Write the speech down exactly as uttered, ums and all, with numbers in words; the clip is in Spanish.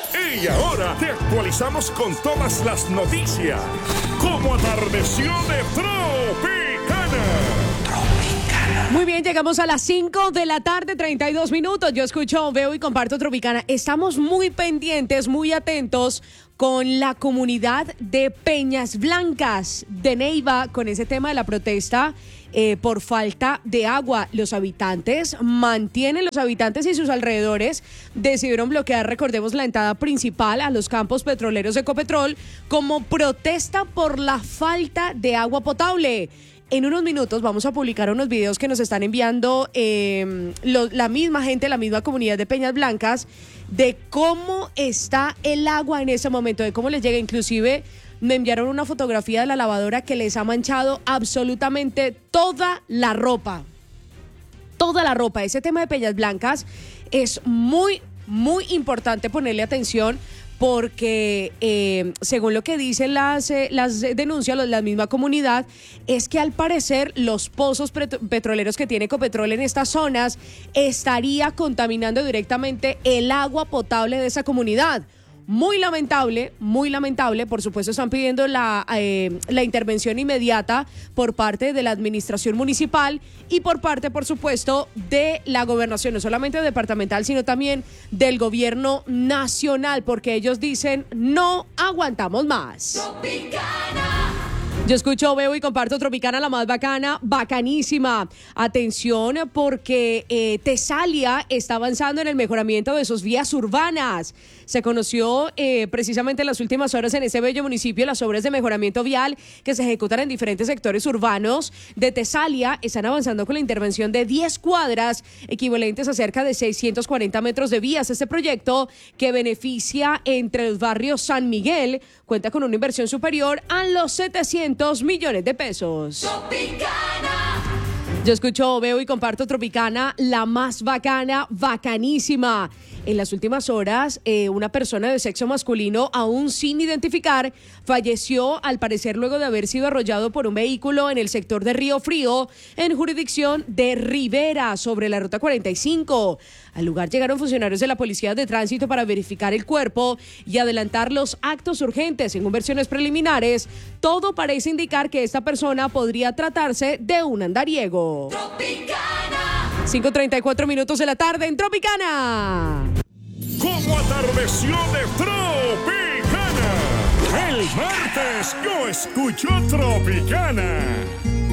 Y ahora te actualizamos con todas las noticias. Como atardeció de Tropicana. Muy bien, llegamos a las cinco de la tarde, treinta y dos minutos. Yo escucho, veo y comparto Tropicana. Estamos muy pendientes, muy atentos con la comunidad de Peñas Blancas de Neiva, con ese tema de la protesta eh, por falta de agua. Los habitantes mantienen, los habitantes y sus alrededores decidieron bloquear, recordemos, la entrada principal a los campos petroleros de Ecopetrol como protesta por la falta de agua potable. En unos minutos vamos a publicar unos videos que nos están enviando eh, lo, la misma gente, la misma comunidad de Peñas Blancas, de cómo está el agua en ese momento, de cómo les llega. Inclusive me enviaron una fotografía de la lavadora que les ha manchado absolutamente toda la ropa. Toda la ropa. Ese tema de Peñas Blancas es muy, muy importante ponerle atención, porque eh, según lo que dicen las, eh, las denuncias, la misma comunidad, es que al parecer los pozos petroleros que tiene Ecopetrol en estas zonas estaría contaminando directamente el agua potable de esa comunidad. Muy lamentable, muy lamentable. Por supuesto, están pidiendo la, eh, la intervención inmediata por parte de la administración municipal y por parte, por supuesto, de la gobernación, no solamente departamental, sino también del gobierno nacional, porque ellos dicen, no aguantamos más. Tropicana. Yo escucho, veo y comparto Tropicana, la más bacana, bacanísima. Atención, porque eh, Tesalia está avanzando en el mejoramiento de sus vías urbanas. Se conoció eh, precisamente en las últimas horas en ese bello municipio las obras de mejoramiento vial que se ejecutan en diferentes sectores urbanos de Tesalia. Están avanzando con la intervención de diez cuadras, equivalentes a cerca de seiscientos cuarenta metros de vías. Este proyecto, que beneficia entre los barrios San Miguel, cuenta con una inversión superior a los setecientos millones de pesos. Tropicana. Yo escucho, veo y comparto Tropicana, la más bacana, bacanísima. En las últimas horas, eh, una persona de sexo masculino, aún sin identificar, falleció, al parecer luego de haber sido arrollado por un vehículo en el sector de Río Frío, en jurisdicción de Rivera, sobre la ruta cuarenta y cinco. Al lugar llegaron funcionarios de la Policía de Tránsito para verificar el cuerpo y adelantar los actos urgentes. Según versiones preliminares, todo parece indicar que esta persona podría tratarse de un andariego. Tropicana. cinco treinta y cuatro minutos de la tarde en Tropicana. Como atardeció de Tropicana. El martes yo escucho Tropicana.